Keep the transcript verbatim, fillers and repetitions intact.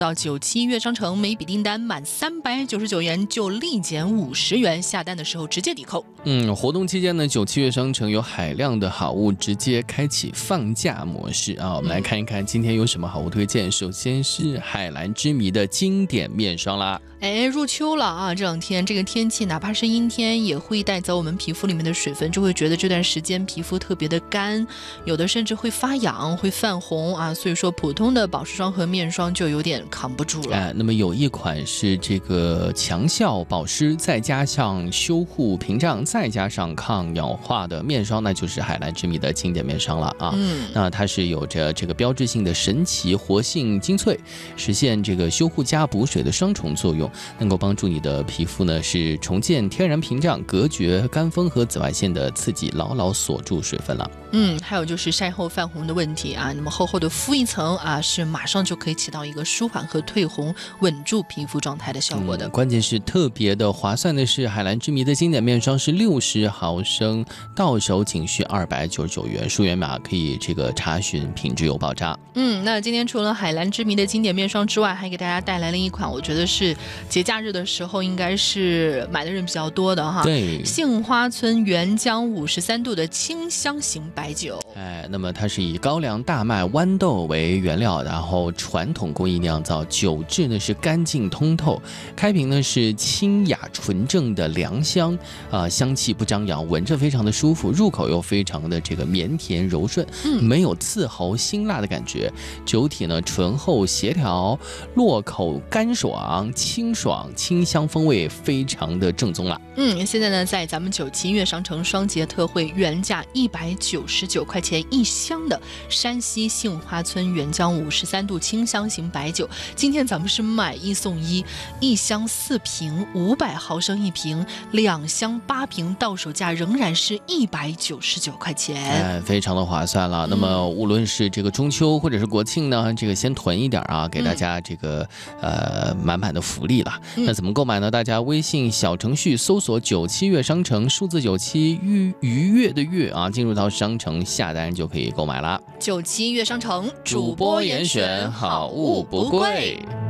到九七月商城，每笔订单满三百九十九元就立减五十元，下单的时候直接抵扣。 嗯，活动期间呢，九七月商城有海量的好物直接开启放假模式啊。我们来看一看今天有什么好物推荐。首先是海蓝之谜的经典面霜啦。 哎，入秋了啊，这两天这个天气哪怕是阴天，也会带走我们皮肤里面的水分，就会觉得这段时间皮肤特别的干，有的甚至会发痒、会泛红啊。所以说，普通的保湿霜和面霜就有点扛不住了。 哎，那么有一款是这个强效保湿，再加上修护屏障，再加上抗氧化的面霜，那就是海蓝之谜的经典面霜了啊。 嗯， 那它是有着这个标志性的神奇活性精粹，实现这个修护加补水的双重作用，能够帮助你的皮肤呢是重建天然屏障，隔绝干风和紫外线的刺激，牢牢锁住水分了。 嗯，还有就是晒后泛红的问题啊，那么厚厚的敷一层啊，是马上就可以起到一个舒缓和退红、稳住皮肤状态的效果的。 嗯、关键是特别的划算的是，海蓝之谜的经典面霜是六十毫升，到手仅需二百九十九元，数源码可以这个查询，品质有保障。 嗯，那今天除了海蓝之谜的经典面霜之外，还给大家带来了一款，我觉得是节假日的时候应该是买的人比较多的哈。 对， 杏花村原浆五十三度的清香型白酒。 哎，那么它是以高粱、大麦、豌豆为原料，然后传统工艺酿造，酒质呢是干净通透，开瓶呢是清雅纯正的良香啊、呃，香气不张扬，闻着非常的舒服，入口又非常的这个绵甜柔顺，嗯，没有刺喉辛辣的感觉。酒体呢醇厚协调，落口干爽、清爽、清香风味非常的正宗了。 嗯，现在呢在咱们九七月商城双节特惠，原价一百九十九块钱一箱的山西杏花村原浆五十三度清香型白酒，今天咱们是买一送一，一箱四瓶，五百毫升一瓶，两箱八瓶，到手价仍然是一百九十九块钱， 哎，非常的划算了。那么无论是这个中秋或者是国庆呢，这个先囤一点啊，给大家这个、嗯、呃满满的福利了。嗯、那怎么购买呢？大家微信小程序搜索九七月商城，数字九七愉愉悦的悦啊，进入到商城下单就可以购买了。 九七月商城主播严选，好物不贵。